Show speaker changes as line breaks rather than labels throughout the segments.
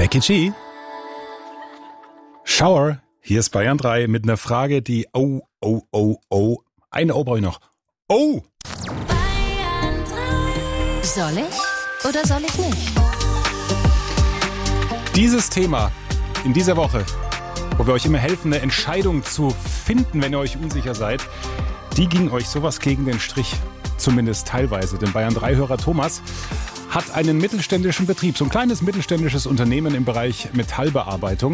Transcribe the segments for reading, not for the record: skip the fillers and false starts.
Becky G. Shower. Hier ist Bayern 3 mit einer Frage, die Eine brauche ich noch. Oh!
Bayern 3. Soll ich oder soll ich nicht?
Dieses Thema in dieser Woche, wo wir euch immer helfen, eine Entscheidung zu finden, wenn ihr euch unsicher seid, die ging euch sowas gegen den Strich, zumindest teilweise. Denn Bayern 3-Hörer Thomas hat einen mittelständischen Betrieb, so ein kleines mittelständisches Unternehmen im Bereich Metallbearbeitung.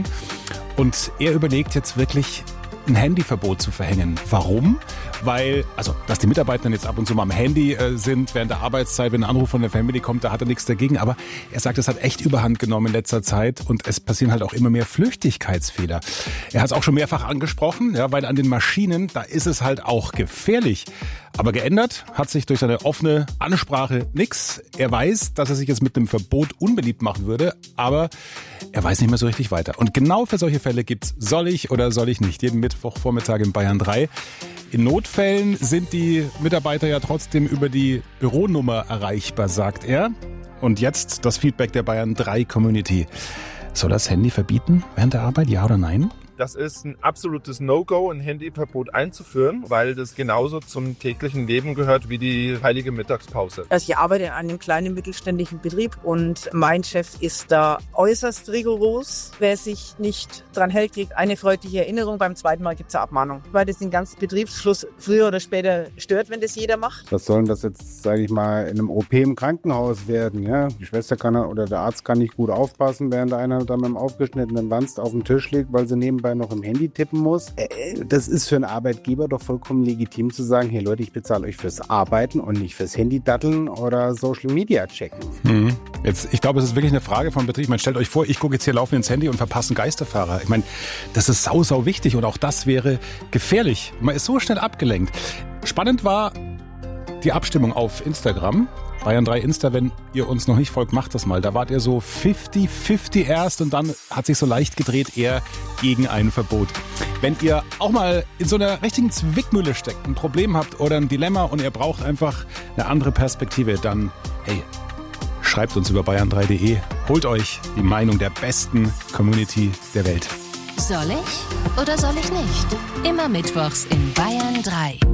Und er überlegt jetzt wirklich, ein Handyverbot zu verhängen. Warum? Weil, dass die Mitarbeiter jetzt ab und zu mal am Handy sind während der Arbeitszeit, wenn ein Anruf von der Family kommt, da hat er nichts dagegen. Aber er sagt, es hat echt Überhand genommen in letzter Zeit und es passieren halt auch immer mehr Flüchtigkeitsfehler. Er hat es auch schon mehrfach angesprochen, ja, weil an den Maschinen, da ist es halt auch gefährlich. Aber geändert hat sich durch seine offene Ansprache nichts. Er weiß, dass er sich jetzt mit dem Verbot unbeliebt machen würde, aber er weiß nicht mehr so richtig weiter. Und genau für solche Fälle gibt's Soll ich oder soll ich nicht? Jeden Mittwochvormittag in Bayern 3. In Notfällen sind die Mitarbeiter ja trotzdem über die Büronummer erreichbar, sagt er. Und jetzt das Feedback der Bayern 3 Community. Soll das Handy verbieten während der Arbeit, ja oder nein?
Das ist ein absolutes No-Go, ein Handyverbot einzuführen, weil das genauso zum täglichen Leben gehört wie die heilige Mittagspause.
Also ich arbeite in einem kleinen mittelständischen Betrieb und mein Chef ist da äußerst rigoros. Wer sich nicht dran hält, kriegt eine freundliche Erinnerung. Beim zweiten Mal gibt es eine Abmahnung, weil das den ganzen Betriebsfluss früher oder später stört, wenn das jeder macht.
Was soll denn das jetzt, sage ich mal, in einem OP im Krankenhaus werden? Ja? Die Schwester kann oder der Arzt kann nicht gut aufpassen, während einer dann mit dem aufgeschnittenen Wanst auf dem Tisch liegt, weil sie nebenbei noch im Handy tippen muss. Das ist für einen Arbeitgeber doch vollkommen legitim zu sagen, hey Leute, ich bezahle euch fürs Arbeiten und nicht fürs Handy-Datteln oder Social Media checken.
Jetzt, ich glaube, es ist wirklich eine Frage von Betrieb. Stellt euch vor, ich gucke jetzt hier laufen ins Handy und verpasse einen Geisterfahrer. Ich meine, das ist sau wichtig und auch das wäre gefährlich. Man ist so schnell abgelenkt. Spannend war die Abstimmung auf Instagram. Bayern 3 Insta, wenn ihr uns noch nicht folgt, macht das mal. Da wart ihr so 50-50 erst und dann hat sich so leicht gedreht, eher gegen ein Verbot. Wenn ihr auch mal in so einer richtigen Zwickmühle steckt, ein Problem habt oder ein Dilemma und ihr braucht einfach eine andere Perspektive, dann, hey, schreibt uns über bayern3.de. Holt euch die Meinung der besten Community der Welt.
Soll ich oder soll ich nicht? Immer mittwochs in Bayern 3.